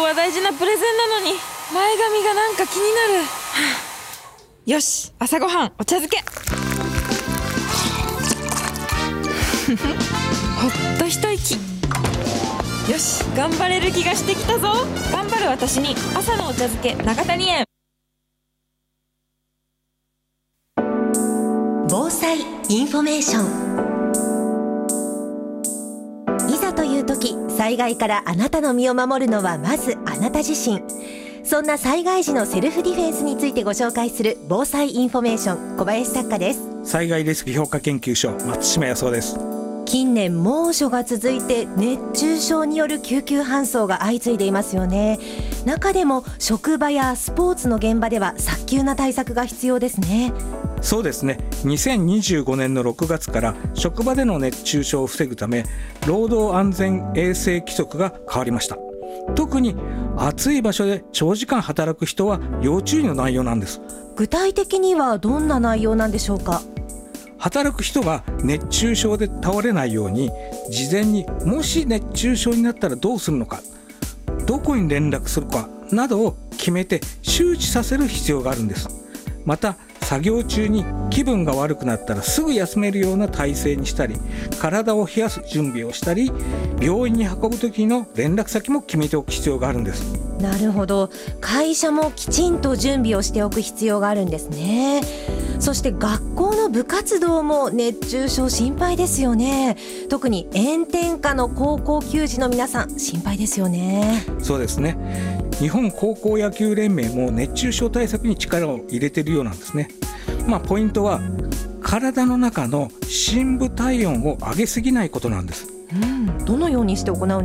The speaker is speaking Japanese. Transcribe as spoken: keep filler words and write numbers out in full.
は大事なプレゼンなのに前髪がなんか気になる、はあ、よし、朝ごはんお茶漬けほっと一息。よし、頑張れる気がしてきたぞ。頑張る私に朝のお茶漬け永谷園。 防災インフォメーション。いざという時、災害からあなたの身を守るのはまずあなた自身。そんな災害時のセルフディフェンスについてご紹介する防災インフォメーション、小林作家です。 災害リスク評価研究所、松島康夫です。 近年猛暑が続いて熱中症による救急搬送が相次いでいますよね。中でも職場やスポーツの現場では早急な対策が必要ですね。 そうですね。にせんにじゅうごねんのろくがつから職場での熱中症を防ぐため労働安全衛生規則が変わりました。特に暑い場所で長時間働く人は要注意の内容なんです。 具体的にはどんな内容なんでしょうか。 働く人が熱中症で倒れないように、事前にもし熱中症になったらどうするのか、どこに連絡するかなどを決めて周知させる必要があるんです。また作業中に気分が悪くなったらすぐ休めるような体制にしたり、体を冷やす準備をしたり、病院に運ぶ時の連絡先も決めておく必要があるんです。 なるほど、会社もきちんと準備をしておく必要があるんですね。そして学校の部活動も熱中症心配ですよね。特に炎天下の高校球児の皆さん心配ですよね。 そうですね。日本高校野球連盟も熱中症対策に力を入れているようなんですね。まあ、ポイントは体の中の深部体温を上げすぎないことなんです。 うん、どのようにして行うん